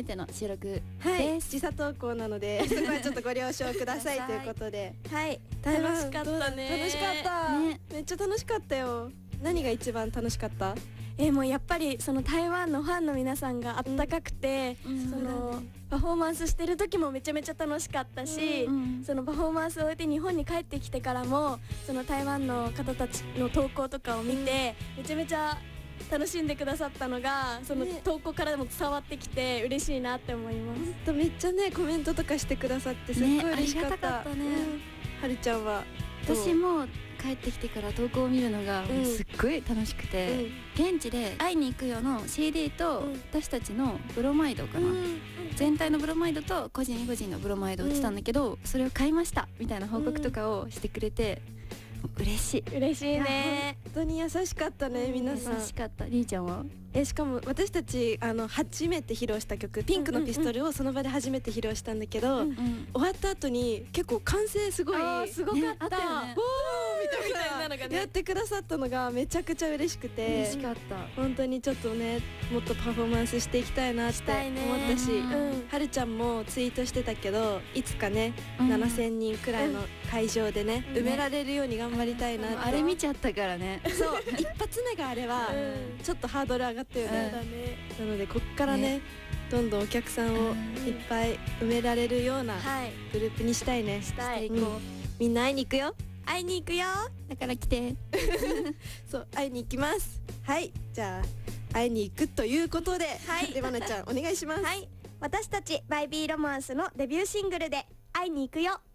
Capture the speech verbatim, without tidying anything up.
めての収録はい、 です。 時差投稿なのでそこはちょっとご了承くださいということで、 はい、 台湾楽しかったね。 楽しかった、 ね、 めっちゃ楽しかったよ。何が一番楽しかった？ えー、もうやっぱりその台湾のファンの皆さんがあったかくて、 うん、 そのパフォーマンスしてる時もめちゃめちゃ楽しかったし、 うんうん、 そのパフォーマンスを終えて日本に帰ってきてからもその台湾の方たちの投稿とかを見て、うん、めちゃめちゃ楽しんでくださったのがその投稿からも伝わってきて嬉しいなって思います。 ほんとめっちゃねコメントとかしてくださってすっごい嬉しかった。 ね、ありがたかったね、 うん、はるちゃんは私も帰ってきてから投稿を見るのがすっごい楽しくて、うん、現地で会いに行くよの シーディー と私たちのブロマイドかな、うん、全体のブロマイドと個人個人のブロマイドを売ってたんだけど、うん、それを買いましたみたいな報告とかをしてくれて、うん、嬉しい嬉しいね。 本当に優しかったね、皆さん。 優しかった。りーちゃんは？ えしかも私たちあの初めて披露した曲ピンクのピストルをその場で初めて披露したんだけど、うんうん、終わった後に結構歓声すごいすごかった、ね、 あったよね、みたいなのがねやってくださったのがめちゃくちゃ嬉しくて、 嬉しかった。 本当にちょっとねもっとパフォーマンスしていきたいなって思ったし、うん、はるちゃんもツイートしてたけどいつかね、うん、ななせんにんくらいの会場でね、うん、埋められるように頑張りたいなって、 うん、あれ見ちゃったからね。 そう一発目があれは、うん、ちょっとハードル上がったよね、うんなのでこっからね、ねどんどんお客さんをいっぱい埋められるようなグループにしたいね、はい、 したい、 うん、みんな会いに行くよ。 会いに行くよ。 だから来てそう会いに行きます。はい、じゃあ会いに行くということで、はい、でまなちゃんお願いします。 はい、私たちバイビーロマンスのデビューシングルで会いに行くよ